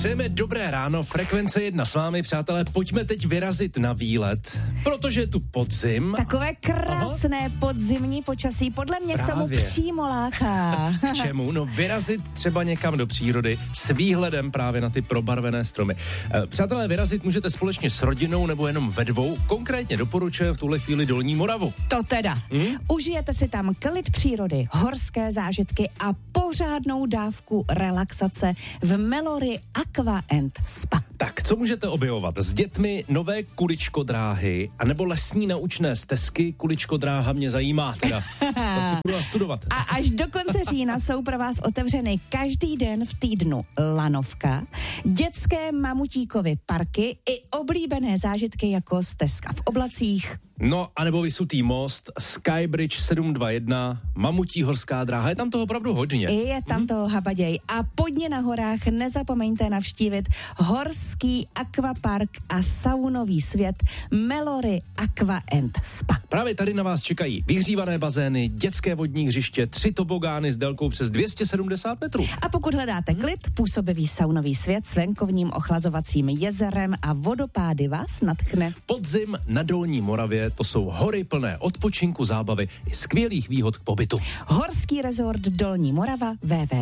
Přejeme dobré ráno, Frekvence 1 s vámi, přátelé, pojďme teď vyrazit na výlet, protože je tu podzim. Takové krásné podzimní počasí, podle mě Právě. K tomu přímo láká. K čemu? No vyrazit třeba někam do přírody s výhledem právě na ty probarvené stromy. Přátelé, vyrazit můžete společně s rodinou nebo jenom ve dvou, konkrétně doporučuje v tuhle chvíli Dolní Moravu. To teda. Užijete si tam klid přírody, horské zážitky a pořádnou dávku relaxace v Melory Aqua and Spa. Tak, co můžete objevovat? S dětmi nové kuličkodráhy anebo lesní naučné stezky. Kuličkodráha mě zajímá teda. To si budu studovat. A až do konce října jsou pro vás otevřeny každý den v týdnu lanovka, dětské mamutíkovy parky i oblíbené zážitky jako stezka v oblacích. No, anebo Vysutý most, Skybridge 721, Mamutí horská dráha, je tam toho opravdu hodně. Je tam toho habaděj. A podně na horách nezapomeňte navštívit horský akvapark a saunový svět Melory Aqua and Spa. Právě tady na vás čekají vyhřívané bazény, dětské vodní hřiště, 3 tobogány s délkou přes 270 metrů. A pokud hledáte klid, působivý saunový svět s venkovním ochlazovacím jezerem a vodopády vás nadchne. Podzim na Dolní Moravě, to jsou hory plné odpočinku, zábavy i skvělých výhod k pobytu. Horský rezort Dolní Morava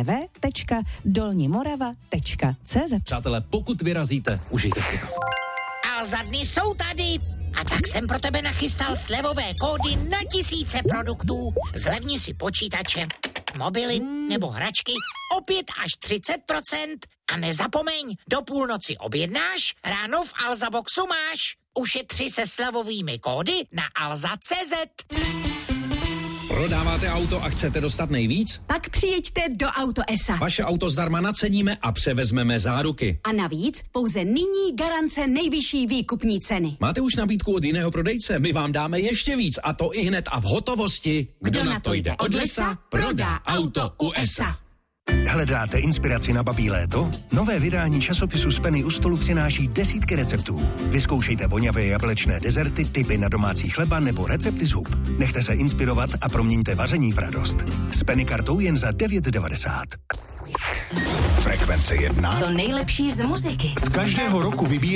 www.dolnimorava.cz. Přátelé, pokud vyrazíte, užijte si to. A za dny jsou tady. A tak jsem pro tebe nachystal slevové kódy na tisíce produktů. Zlevni si počítače, mobily nebo hračky o 5 až 30%. A nezapomeň, do půlnoci objednáš, ráno v Alza Boxu máš. Ušetři se slevovými kódy na alza.cz. Prodáváte auto a chcete dostat nejvíc? Pak přijeďte do Auto S.A. Vaše auto zdarma naceníme a převezmeme záruky. A navíc pouze nyní garance nejvyšší výkupní ceny. Máte už nabídku od jiného prodejce? My vám dáme ještě víc, a to i hned a v hotovosti. Kdo na to jde od lesa, prodá auto u S.A. Hledáte inspiraci na babí léto? Nové vydání časopisu Z Penny u stolu přináší desítky receptů. Vyzkoušejte voňavé jablečné dezerty, tipy na domácí chleba nebo recepty z hub. Nechte se inspirovat a proměňte vaření v radost. S Penny kartou jen za 9,90. Frekvence 1. To nejlepší z muziky. Z každého roku vybíráme